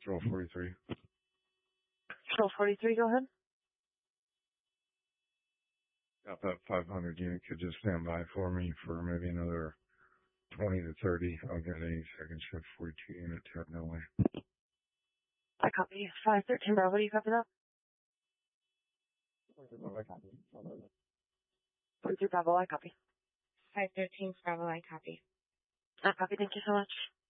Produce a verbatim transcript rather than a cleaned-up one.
Patrol forty-three. Patrol forty-three, go ahead. Got that five hundred unit could just stand by for me for maybe another twenty to thirty. I'll get a second shift forty-two unit to no way. I copy. five thirteen Bravo, do you copy that? I copy. forty-three Bravo, I copy. five thirteen Bravo, I copy. I copy, thank you so much.